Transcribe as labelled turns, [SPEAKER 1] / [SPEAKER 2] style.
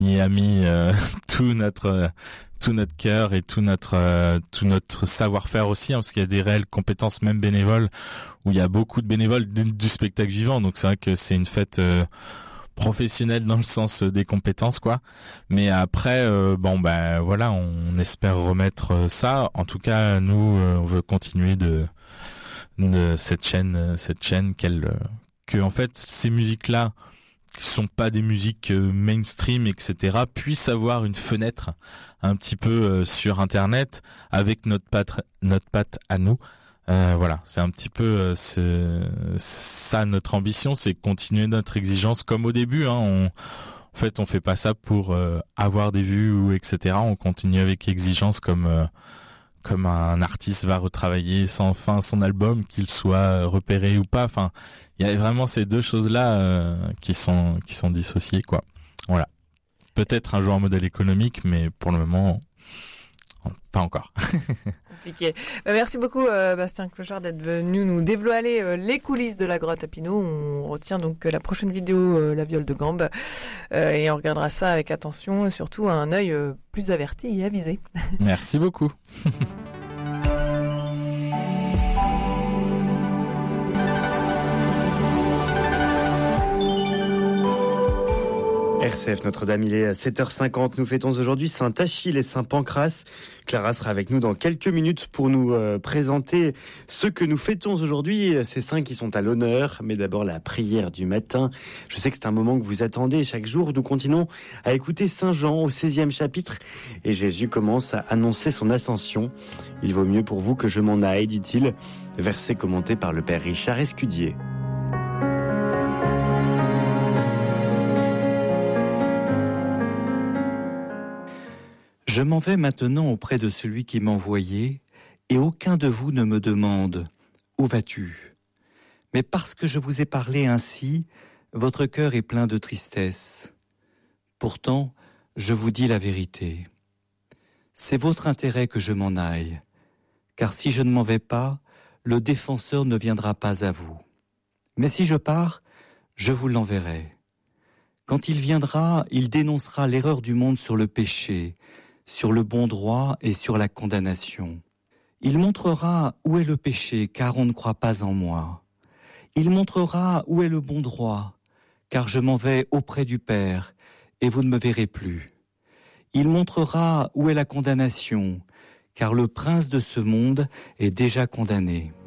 [SPEAKER 1] y a mis tout notre cœur et tout notre savoir-faire aussi, hein, parce qu'il y a des réelles compétences même bénévoles, où il y a beaucoup de bénévoles du spectacle vivant. Donc c'est vrai que c'est une fête professionnelle dans le sens des compétences, quoi. Mais après, voilà, on espère remettre ça. En tout cas, nous, on veut continuer de cette chaîne que en fait ces musiques-là, qui sont pas des musiques mainstream, etc., puissent avoir une fenêtre un petit peu sur Internet avec notre patte à nous. Voilà, c'est un petit peu ça notre ambition, c'est continuer notre exigence comme au début. Hein, en fait, on fait pas ça pour avoir des vues ou etc. On continue avec exigence comme un artiste va retravailler sans fin son album, qu'il soit repéré ou pas. Enfin, il y a vraiment ces deux choses-là qui sont dissociées, quoi. Voilà. Peut-être un jour en modèle économique, mais pour le moment, pas encore.
[SPEAKER 2] Compliqué. Merci beaucoup Bastien Clochard d'être venu nous dévoiler les coulisses de la grotte à Pinot. On retient donc la prochaine vidéo, la viole de gambe, et on regardera ça avec attention et surtout un œil plus averti et avisé.
[SPEAKER 1] Merci beaucoup.
[SPEAKER 3] RCF Notre-Dame, il est 7h50. Nous fêtons aujourd'hui Saint-Achille et Saint-Pancrace. Clara sera avec nous dans quelques minutes pour nous présenter ce que nous fêtons aujourd'hui, ces saints qui sont à l'honneur. Mais d'abord, la prière du matin. Je sais que c'est un moment que vous attendez chaque jour. Nous continuons à écouter Saint Jean au 16e chapitre. Et Jésus commence à annoncer son ascension. Il vaut mieux pour vous que je m'en aille, dit-il. Verset commenté par le Père Richard Escudier.
[SPEAKER 4] Je m'en vais maintenant auprès de celui qui m'a envoyé, et aucun de vous ne me demande « Où vas-tu » Mais parce que je vous ai parlé ainsi, votre cœur est plein de tristesse. Pourtant, je vous dis la vérité. C'est votre intérêt que je m'en aille, car si je ne m'en vais pas, le défenseur ne viendra pas à vous. Mais si je pars, je vous l'enverrai. Quand il viendra, il dénoncera l'erreur du monde sur le péché, sur le bon droit et sur la condamnation. Il montrera où est le péché, car on ne croit pas en moi. Il montrera où est le bon droit, car je m'en vais auprès du Père, et vous ne me verrez plus. Il montrera où est la condamnation, car le prince de ce monde est déjà condamné.